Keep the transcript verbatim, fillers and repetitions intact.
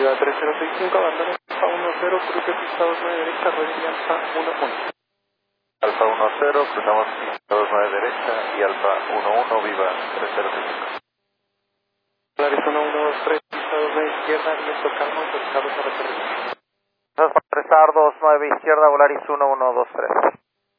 Viva tres cero seis cinco, abandona Alfa uno cero, cruce pista dos nueve derecha, rueda y Alfa uno uno. Alfa uno cero, cruzamos pista dos nueve derecha y Alfa uno uno, viva tres cero seis cinco. Polaris uno uno dos tres, pista dos nueve izquierda, viento calmo, autorizado para recorrer. Presar dos nueve izquierda, Volaris uno uno dos tres.